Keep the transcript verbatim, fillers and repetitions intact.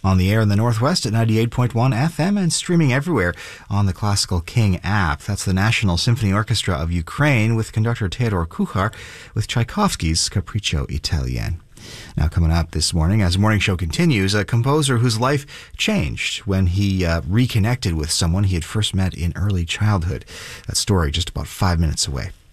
On the air in the Northwest at ninety-eight point one F M and streaming everywhere on the Classical King app. That's the National Symphony Orchestra of Ukraine with conductor Theodor Kuchar with Tchaikovsky's Capriccio Italien. Now, coming up this morning, as the morning show continues, a composer whose life changed when he uh, reconnected with someone he had first met in early childhood. That story just about five minutes away.